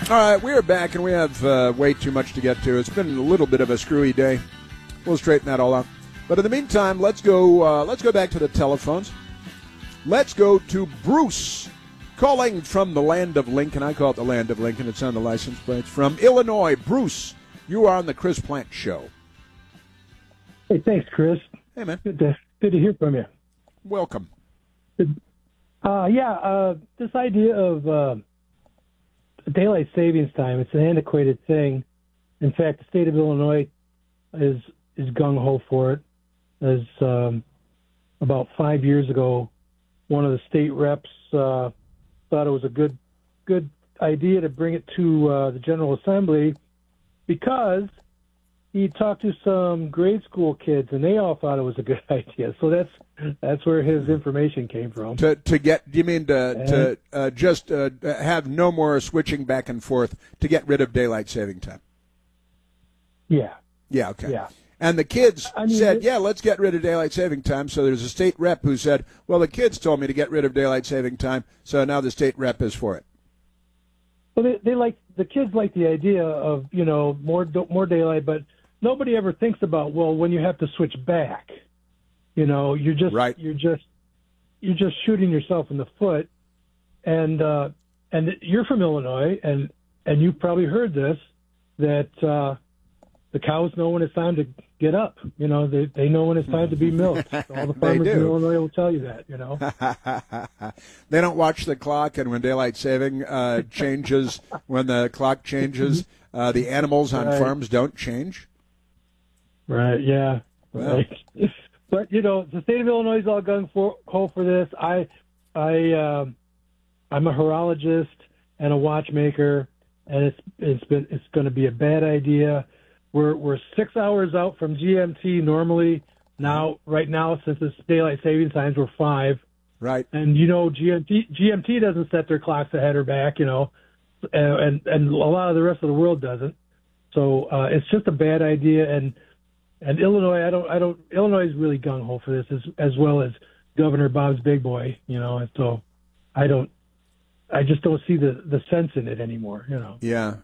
All right, we are back, and we have way too much to get to. It's been a little bit of a screwy day. We'll straighten that all out. But in the meantime, let's go back to the telephones. Let's go to Bruce, calling from the land of Lincoln. I call it the land of Lincoln. It's on the license plates. From Illinois. Bruce, you are on the Chris Plante Show. Hey, thanks, Chris. Hey, man. Good to hear from you. Welcome. This idea of daylight savings time, it's an antiquated thing. In fact, the state of Illinois is gung-ho for it. As about 5 years ago, one of the state reps thought it was a good idea to bring it to the General Assembly because he talked to some grade school kids, and they all thought it was a good idea. So that's where his information came from. To get, you mean to just have no more switching back and forth to get rid of daylight saving time? Yeah. Yeah, okay. Yeah. And the kids said, yeah, let's get rid of daylight saving time. So there's a state rep who said, well, the kids told me to get rid of daylight saving time, so now the state rep is for it. Well, the kids like the idea of, more daylight, but nobody ever thinks about, well, when you have to switch back, you're just right. you're just shooting yourself in the foot. And you're from Illinois, and you've probably heard this, that the cows know when it's time to get up. They know when it's time to be milked. All the farmers in Illinois will tell you that. They don't watch the clock, and when daylight saving changes, when the clock changes, the animals on farms don't change. Right. Yeah. Well. Right. But the state of Illinois is all gung-ho for this. I'm a horologist and a watchmaker, and it's going to be a bad idea. We're 6 hours out from GMT normally. Right now, since it's daylight saving times, we're 5. Right. And GMT doesn't set their clocks ahead or back, and a lot of the rest of the world doesn't. So it's just a bad idea. And Illinois, Illinois is really gung ho for this, as well as Governor Bob's big boy, And so I just don't see the sense in it anymore, Yeah.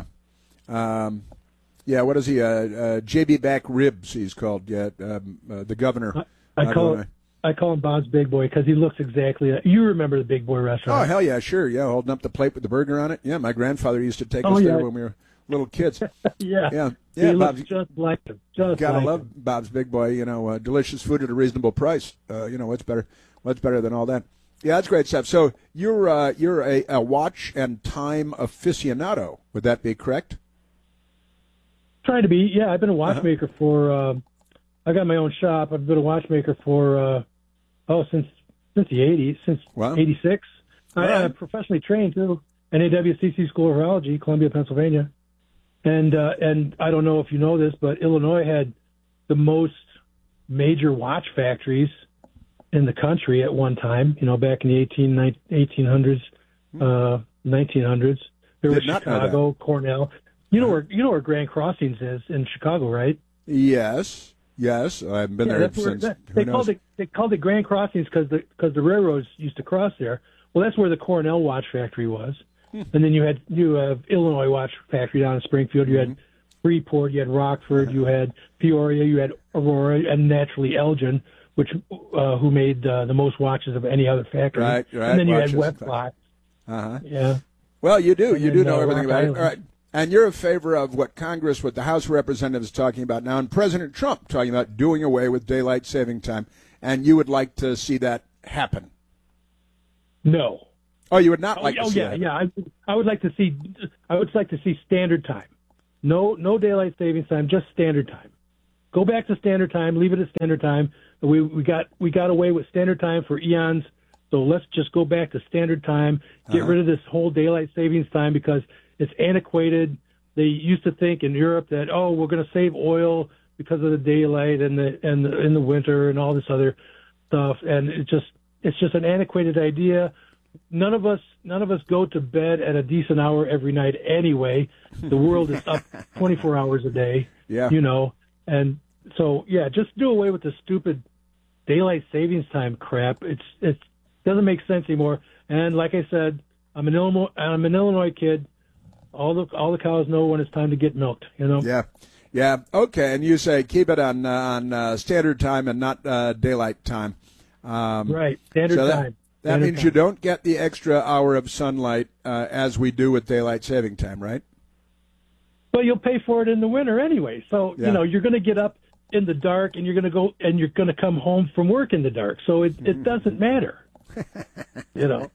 Yeah, what is he? JB Back Ribs, he's called. Yeah, the governor. I call him Bob's Big Boy because he looks exactly. You remember the Big Boy restaurant? Oh hell yeah, sure. Yeah, holding up the plate with the burger on it. Yeah, my grandfather used to take us there when we were little kids. yeah. He looks just like him. Gotta love Bob's Big Boy. Delicious food at a reasonable price. What's better than all that? Yeah, that's great stuff. So you're a watch and time aficionado. Would that be correct? Trying to be, yeah. I've been a watchmaker for. I got my own shop. I've been a watchmaker for since the '80s, since '86. I'm professionally trained too. NAWCC School of Horology, Columbia, Pennsylvania. And I don't know if you know this, but Illinois had the most major watch factories in the country at one time. Back in the 1800s, 1900s. There was Chicago, Cornell. You know where Grand Crossings is in Chicago, right? Yes. I've been there since. They called it Grand Crossings because the railroads used to cross there. Well, that's where the Cornell Watch Factory was. And then you have Illinois Watch Factory down in Springfield. You had Freeport, you had Rockford, you had Peoria, you had Aurora, and naturally Elgin, who made the most watches of any other factory. Right. And then you had Westlock. Yeah. Well, you do know everything about it. All right. And you're in favor of what the House of Representatives is talking about now, and President Trump talking about doing away with daylight saving time, and you would like to see that happen? No. Oh, you would not like to see that? Yeah. I would like to see standard time. No daylight savings time, just standard time. Go back to standard time. Leave it at standard time. We got away with standard time for eons, so let's just go back to standard time. Get rid of this whole daylight savings time because it's antiquated. They used to think in Europe that we're going to save oil because of the daylight and in the winter and all this other stuff, and it's just an antiquated idea. None of us go to bed at a decent hour every night anyway. The world is up 24 hours a day. Yeah. And so just do away with the stupid daylight savings time crap. It doesn't make sense anymore. And like I said, I'm an Illinois kid. All the cows know when it's time to get milked. Yeah. Okay. And you say keep it on standard time and not daylight time. Right. Standard time. That means you don't get the extra hour of sunlight as we do with daylight saving time, right? But you'll pay for it in the winter anyway. So you're going to get up in the dark, and you're going to come home from work in the dark. So it doesn't matter. You're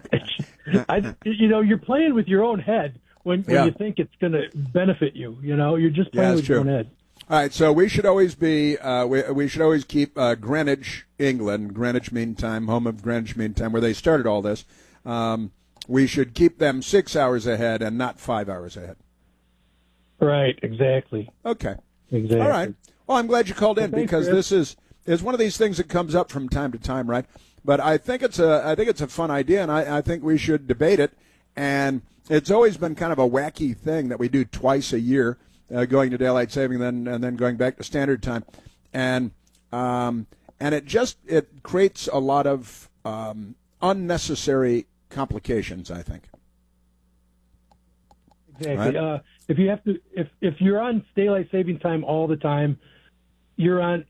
playing with your own head when you think it's going to benefit you. You're just playing with your own head. All right, so we should always be we should always keep Greenwich, England, Greenwich Mean Time, home of Greenwich Mean Time, where they started all this. We should keep them 6 hours ahead and not 5 hours ahead. Right, exactly. Okay. Exactly. All right. Well, I'm glad you called in because Chris. this is one of these things that comes up from time to time, right? But I think it's a fun idea, and I think we should debate it. And it's always been kind of a wacky thing that we do twice a year, going to daylight saving, and then going back to standard time, and it creates a lot of unnecessary complications, I think. Exactly. Right? If you're on daylight saving time all the time, you're on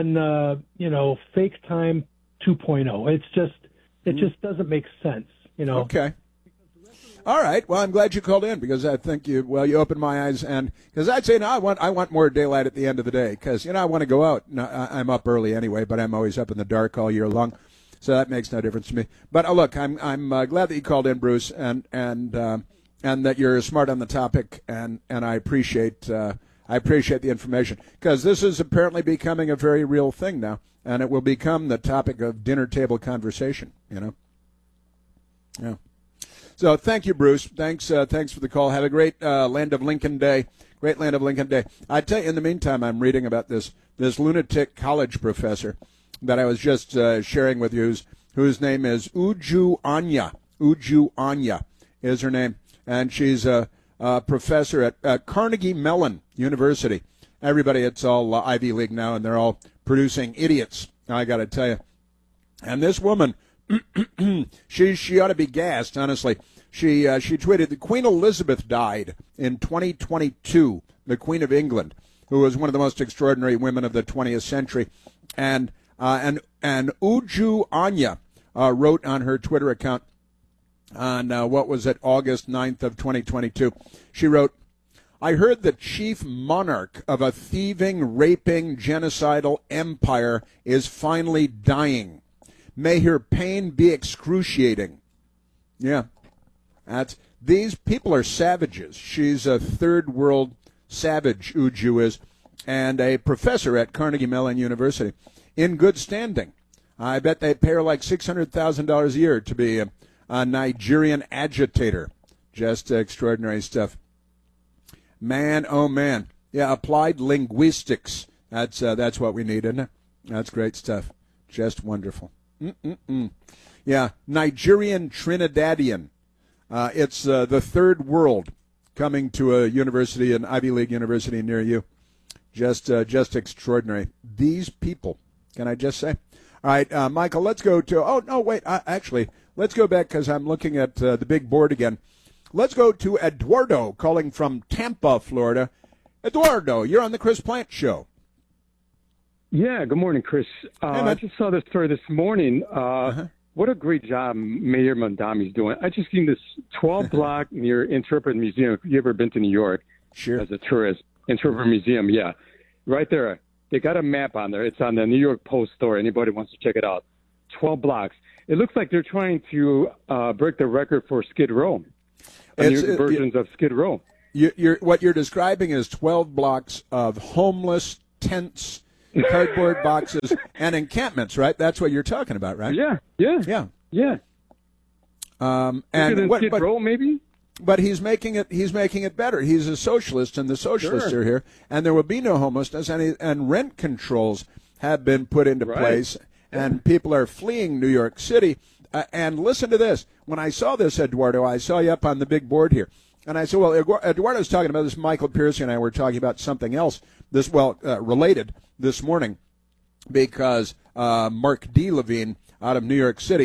fake time 2.0. It just doesn't make sense. Okay. All right. Well, I'm glad you called in because I think you opened my eyes, and because I'd say I want more daylight at the end of the day because I want to go out. No, I'm up early anyway, but I'm always up in the dark all year long, so that makes no difference to me. But look, I'm glad that you called in, Bruce, and that you're smart on the topic, and I appreciate the information because this is apparently becoming a very real thing now, and it will become the topic of dinner table conversation. Yeah. So thank you, Bruce. Thanks for the call. Have a great Land of Lincoln Day. Great Land of Lincoln Day. I tell you, in the meantime, I'm reading about this lunatic college professor that I was just sharing with you, whose name is Uju Anya. Uju Anya is her name, and she's a professor at Carnegie Mellon University. Everybody, it's all Ivy League now, and they're all producing idiots. I got to tell you. And this woman, she ought to be gassed, honestly. She tweeted that Queen Elizabeth died in 2022, the Queen of England, who was one of the most extraordinary women of the 20th century. And Uju Anya wrote on her Twitter account on, August 9th of 2022. She wrote, I heard the chief monarch of a thieving, raping, genocidal empire is finally dying. May her pain be excruciating. Yeah. These people are savages. She's a third world savage, Uju is, and a professor at Carnegie Mellon University in good standing. I bet they pay her like $600,000 a year to be a Nigerian agitator. Just extraordinary stuff. Man, oh man. Yeah, applied linguistics. That's what we need, isn't it? That's great stuff. Just wonderful. Yeah, Nigerian Trinidadian. It's the third world coming to a university, an Ivy League university near you. Just extraordinary. These people, can I just say? All right, Michael, let's go to, oh, no, wait, actually, let's go back because I'm looking at the big board again. Let's go to Eduardo calling from Tampa, Florida. Eduardo, you're on the Chris Plant Show. Yeah, good morning, Chris. I just saw this story this morning. What a great job Mayor Mondami's doing. I just seen this 12 block near Interpret Museum. If you ever been to New York as a tourist, Interpret Museum, yeah. Right there. They got a map on there. It's on the New York Post store. Anybody wants to check it out. 12 blocks. It looks like they're trying to break the record for Skid Row. New versions of Skid Row. What you're describing is 12 blocks of homeless tents, cardboard boxes, and encampments, right? That's what you're talking about, right? Yeah. And Skid Row, maybe. But he's making it better. He's a socialist, and the socialists are here, and there will be no homelessness, and rent controls have been put into place, and people are fleeing New York City. And listen to this. When I saw this, Eduardo, I saw you up on the big board here. And I said, well, Eduardo's talking about this. Michael Piercy and I were talking about something else, related this morning, because Mark D. Levine out of New York City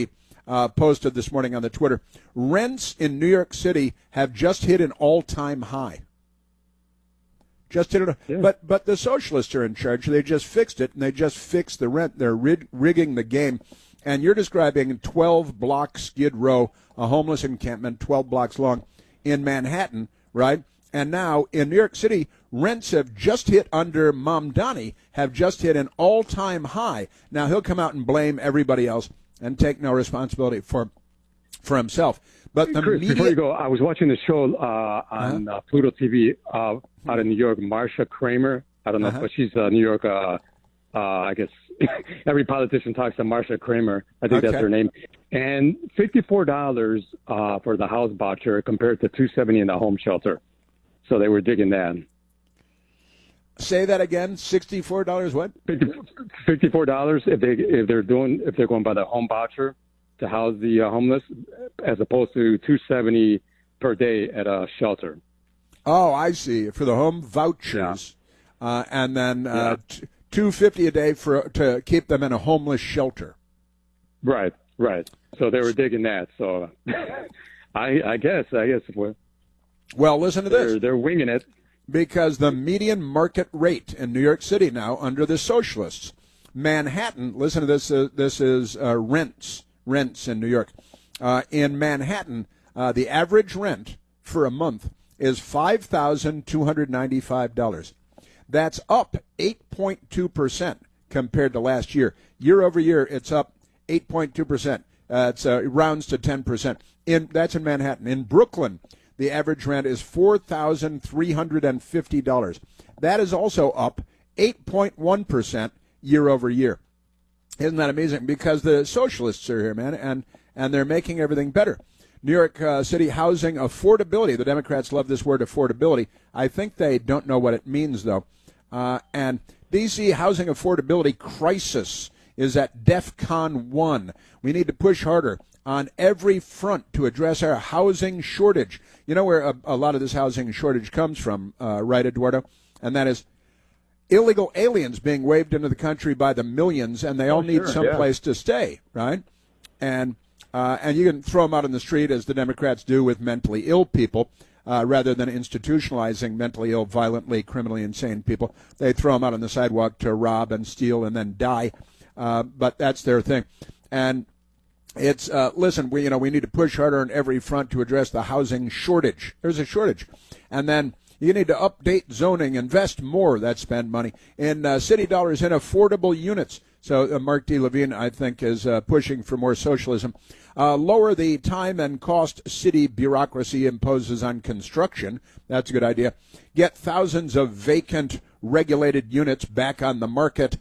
posted this morning on the Twitter. Rents in New York City have just hit an all-time high. Just hit it. Yeah. But the socialists are in charge. They just fixed it, and they just fixed the rent. They're rigging the game. And you're describing 12-block Skid Row, a homeless encampment, 12 blocks long, in Manhattan, right? And now in New York City, rents have just hit under Mamdani, have just hit an all-time high. Now he'll come out and blame everybody else and take no responsibility for himself. But the Chris, media... before you go, I was watching the show on Pluto TV out of New York, Marsha Kramer. I don't know, but she's New York. I guess every politician talks to Marsha Kramer. I think that's her name. And $54 for the house voucher compared to $270 in the home shelter. So they were digging that. Say that again. $64 what? $54 if they're going by the home voucher to house the homeless, as opposed to $270 per day at a shelter. Oh, I see. For the home vouchers, and then $250 a day to keep them in a homeless shelter. Right. So they were digging that. So I guess. Well, listen to this. They're winging it. Because the median market rate in New York City now under the socialists, Manhattan. Listen to this. This is rents in New York. In Manhattan, the average rent for a month is $5,295. That's up 8.2% compared to last year. Year over year, it's up 8.2%. It rounds to 10%. That's in Manhattan. In Brooklyn, the average rent is $4,350. That is also up 8.1% year over year. Isn't that amazing? Because the socialists are here, man, and they're making everything better. New York City housing affordability. The Democrats love this word affordability. I think they don't know what it means, though. And D.C. housing affordability crisis is at DEFCON 1. We need to push harder on every front to address our housing shortage. You know where a lot of this housing shortage comes from, right, Eduardo? And that is illegal aliens being waved into the country by the millions, and they all need someplace to stay, right? And you can throw them out on the street, as the Democrats do with mentally ill people, rather than institutionalizing mentally ill, violently, criminally insane people. They throw them out on the sidewalk to rob and steal and then die. But that's their thing. And it's listen, we need to push harder on every front to address the housing shortage. There's a shortage, and then you need to update zoning, invest more. That's spend money in city dollars in affordable units. So Mark D. Levine, I think, is pushing for more socialism. Lower the time and cost city bureaucracy imposes on construction. That's a good idea. Get thousands of vacant regulated units back on the market.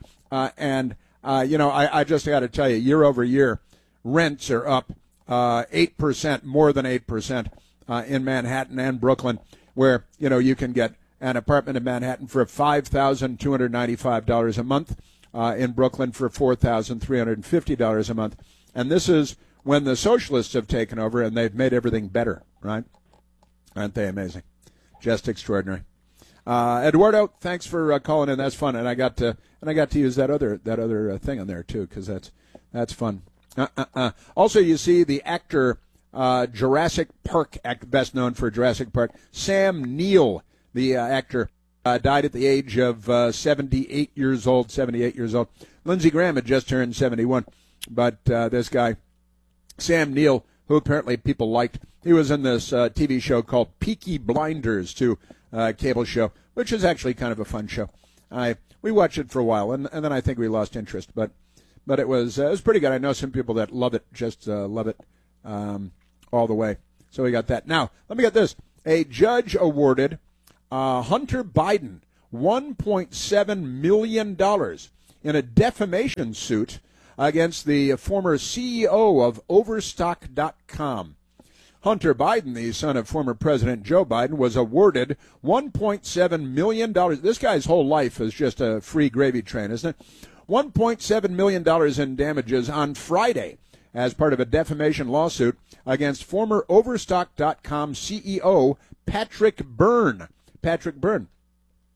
I just got to tell you, year over year, rents are up 8%, more than 8% in Manhattan and Brooklyn, where, you can get an apartment in Manhattan for $5,295 a month, in Brooklyn for $4,350 a month. And this is when the socialists have taken over and they've made everything better, right? Aren't they amazing? Just extraordinary. Eduardo, thanks for calling in. That's fun, and I got to use that other thing on there too, because that's fun. Also, you see the actor Jurassic Park, best known for Jurassic Park, Sam Neill, the actor, died at the age of 78 years old. Lindsey Graham had just turned 71, but this guy, Sam Neill, who apparently people liked, he was in this TV show called Peaky Blinders, too, cable show, which is actually kind of a fun show. We watched it for a while, and then I think we lost interest, but it was pretty good. I know some people that love it, just love it all the way. So we got that. Now, let me get this. A judge awarded Hunter Biden $1.7 million in a defamation suit against the former CEO of Overstock.com. Hunter Biden, the son of former President Joe Biden, was awarded $1.7 million. This guy's whole life is just a free gravy train, isn't it? $1.7 million in damages on Friday as part of a defamation lawsuit against former Overstock.com CEO Patrick Byrne.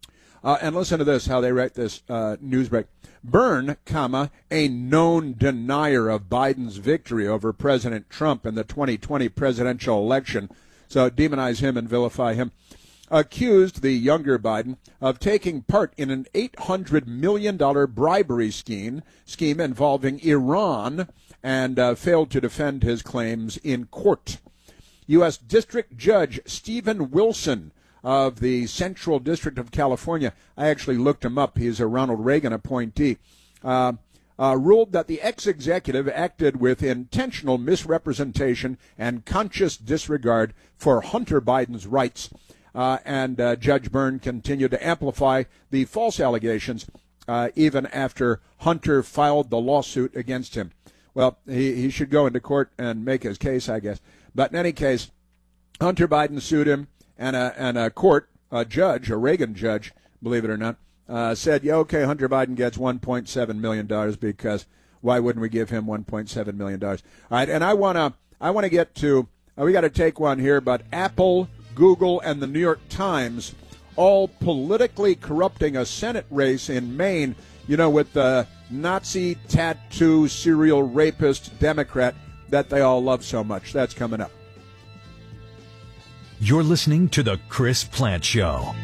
And listen to this, how they write this news break. Byrne, a known denier of Biden's victory over President Trump in the 2020 presidential election, so demonize him and vilify him, accused the younger Biden of taking part in an $800 million bribery scheme involving Iran and failed to defend his claims in court. U.S. District Judge Stephen Wilson of the Central District of California, I actually looked him up, he's a Ronald Reagan appointee, ruled that the ex-executive acted with intentional misrepresentation and conscious disregard for Hunter Biden's rights. And Judge Byrne continued to amplify the false allegations even after Hunter filed the lawsuit against him. Well, he should go into court and make his case, I guess. But in any case, Hunter Biden sued him, and a court, a judge, a Reagan judge, believe it or not, said, yeah, okay, Hunter Biden gets $1.7 million because why wouldn't we give him $1.7 million? All right, and I want to get to, we got to take one here, but Apple, Google, and the New York Times all politically corrupting a Senate race in Maine, with the Nazi tattoo serial rapist Democrat that they all love so much. That's coming up. You're listening to The Chris Plante Show.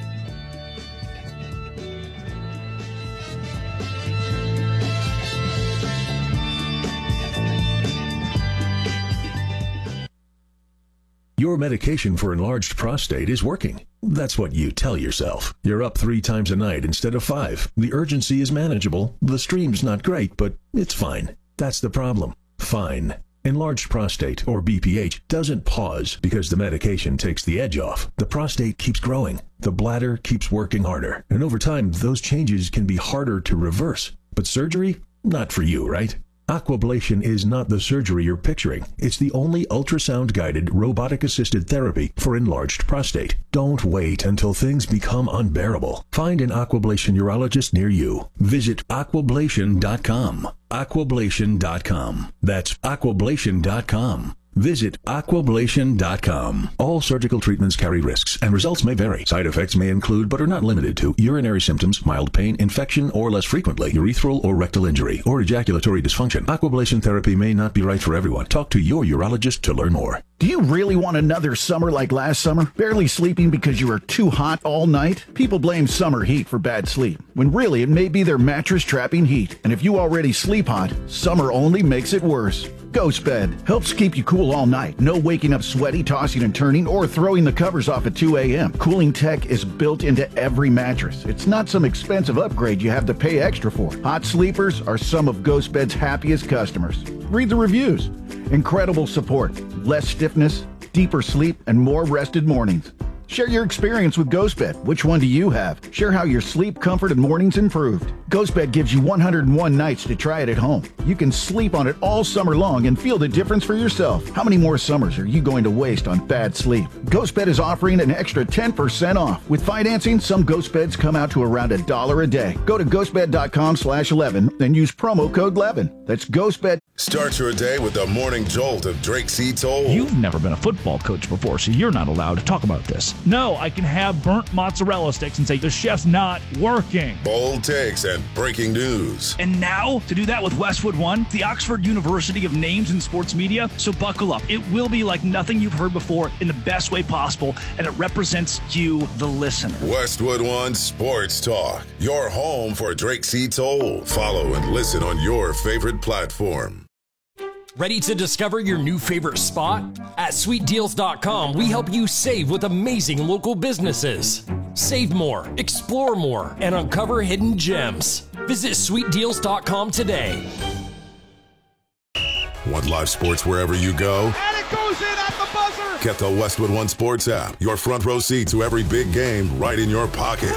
Your medication for enlarged prostate is working. That's what you tell yourself. You're up 3 times a night instead of 5. The urgency is manageable. The stream's not great, but it's fine. That's the problem. Fine. Enlarged prostate, or BPH, doesn't pause because the medication takes the edge off. The prostate keeps growing. The bladder keeps working harder. And over time, those changes can be harder to reverse. But surgery? Not for you, right? Aquablation is not the surgery you're picturing. It's the only ultrasound-guided, robotic-assisted therapy for enlarged prostate. Don't wait until things become unbearable. Find an Aquablation urologist near you. Visit aquablation.com. Aquablation.com. That's aquablation.com. Visit aquablation.com. All surgical treatments carry risks, and results may vary. Side effects may include, but are not limited to, urinary symptoms, mild pain, infection, or less frequently, urethral or rectal injury, or ejaculatory dysfunction. Aquablation therapy may not be right for everyone. Talk to your urologist to learn more. Do you really want another summer like last summer? Barely sleeping because you were too hot all night? People blame summer heat for bad sleep, when really it may be their mattress trapping heat. And if you already sleep hot, summer only makes it worse. Ghost Bed helps keep you cool all night. No waking up sweaty, tossing and turning, or throwing the covers off at 2 a.m. Cooling tech is built into every mattress. It's not some expensive upgrade you have to pay extra for. Hot sleepers are some of Ghost Bed's happiest customers. Read the reviews. Incredible support, less stiffness, deeper sleep, and more rested mornings. Share your experience with GhostBed. Which one do you have? Share how your sleep, comfort, and mornings improved. GhostBed gives you 101 nights to try it at home. You can sleep on it all summer long and feel the difference for yourself. How many more summers are you going to waste on bad sleep? GhostBed is offering an extra 10% off. With financing, some GhostBeds come out to around $1 a day. Go to ghostbed.com/11 and use promo code 11. That's GhostBed. Start your day with the morning jolt of Drake C. Toll. You've never been a football coach before, so you're not allowed to talk about this. No, I can have burnt mozzarella sticks and say the chef's not working. Bold takes and breaking news. And now, to do that with Westwood One, the Oxford University of names in sports media. So buckle up. It will be like nothing you've heard before in the best way possible, and it represents you, the listener. Westwood One Sports Talk, your home for Drake C. Toll. Follow and listen on your favorite platform. Ready to discover your new favorite spot? At SweetDeals.com, we help you save with amazing local businesses. Save more, explore more, and uncover hidden gems. Visit SweetDeals.com today. Want live sports wherever you go? And it goes in at the buzzer! Get the Westwood One Sports app. Your front row seat to every big game right in your pocket.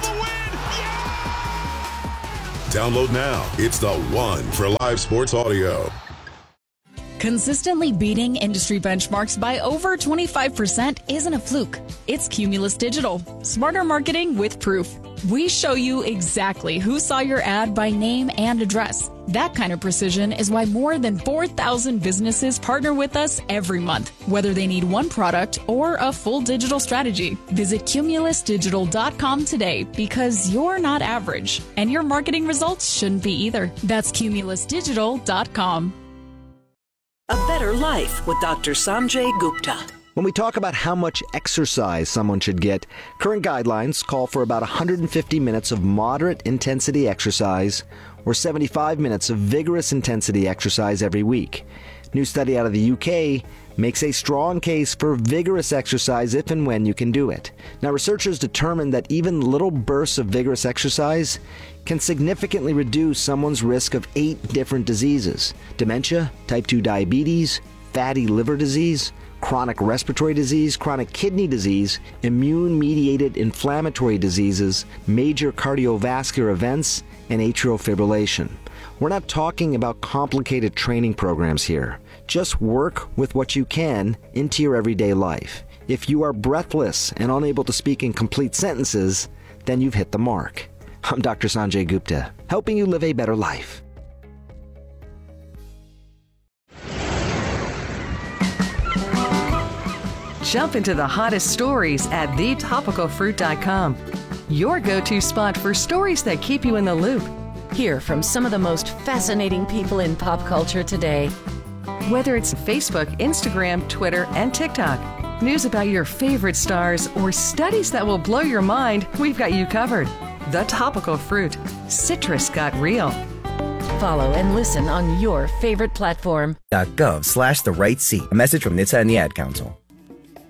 Download now. It's the one for live sports audio. Consistently beating industry benchmarks by over 25% isn't a fluke. It's Cumulus Digital. Smarter marketing with proof. We show you exactly who saw your ad by name and address. That kind of precision is why more than 4,000 businesses partner with us every month, whether they need one product or a full digital strategy. Visit cumulusdigital.com today because you're not average, and your marketing results shouldn't be either. That's cumulusdigital.com. A Better Life with Dr. Sanjay Gupta. When we talk about how much exercise someone should get, current guidelines call for about 150 minutes of moderate intensity exercise or 75 minutes of vigorous intensity exercise every week. New study out of the UK makes a strong case for vigorous exercise if and when you can do it. Now, researchers determined that even little bursts of vigorous exercise can significantly reduce someone's risk of 8 different diseases: dementia, type 2 diabetes, fatty liver disease, chronic respiratory disease, chronic kidney disease, immune-mediated inflammatory diseases, major cardiovascular events, and atrial fibrillation. We're not talking about complicated training programs here. Just work with what you can into your everyday life. If you are breathless and unable to speak in complete sentences, then you've hit the mark. I'm Dr. Sanjay Gupta, helping you live a better life. Jump into the hottest stories at thetopicalfruit.com. Your go-to spot for stories that keep you in the loop. Hear from some of the most fascinating people in pop culture today. Whether it's Facebook, Instagram, Twitter, and TikTok, news about your favorite stars, or studies that will blow your mind, we've got you covered. The Topical Fruit. Citrus got real. Follow and listen on your favorite platform. .gov/the right seat. A message from NHTSA and the Ad Council.